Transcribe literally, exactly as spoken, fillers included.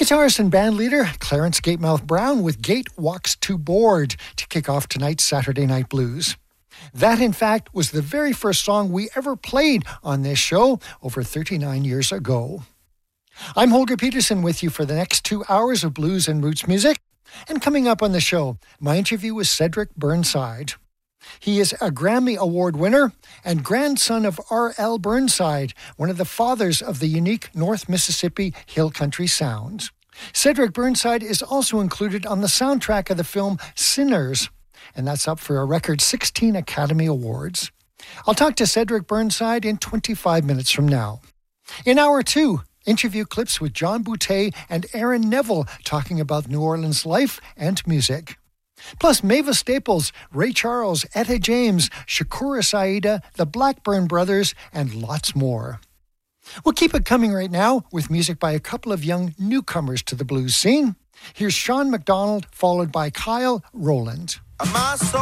Guitarist and band leader Clarence Gatemouth Brown with Gate Walks to Board to kick off tonight's Saturday Night Blues. That, in fact, was the very first song we ever played on this show over thirty-nine years ago. I'm Holger Peterson with you for the next two hours of blues and roots music. And coming up on the show, my interview with Cedric Burnside. He is a Grammy Award winner and grandson of R L Burnside, one of the fathers of the unique North Mississippi Hill Country sound. Cedric Burnside is also included on the soundtrack of the film Sinners, and that's up for a record sixteen Academy Awards. I'll talk to Cedric Burnside in twenty-five minutes from now. In hour two, interview clips with John Boutte and Aaron Neville talking about New Orleans life and music. Plus, Mavis Staples, Ray Charles, Etta James, Shakura Saida, the Blackburn Brothers, and lots more. We'll keep it coming right now with music by a couple of young newcomers to the blues scene. Here's Sean McDonald, followed by Kyle Rowland.